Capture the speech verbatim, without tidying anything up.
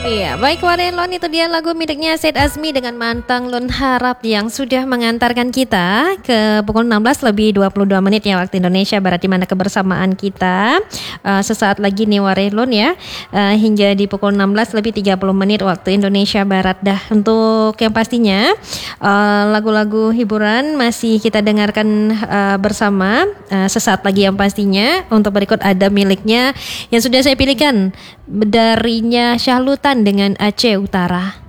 Iya, baik Warelon, itu dia lagu miliknya Said Azmi dengan Mantang Lun Harap yang sudah mengantarkan kita ke pukul enam belas lebih dua puluh dua menit ya waktu Indonesia Barat, di mana kebersamaan kita uh, sesaat lagi nih Warelon ya, uh, hingga di pukul enam belas lebih tiga puluh menit waktu Indonesia Barat dah. Untuk yang pastinya uh, lagu-lagu hiburan masih kita dengarkan uh, bersama uh, sesaat lagi yang pastinya. Untuk berikut ada miliknya yang sudah saya pilihkan, darinya Syahlutan dengan Aceh Utara.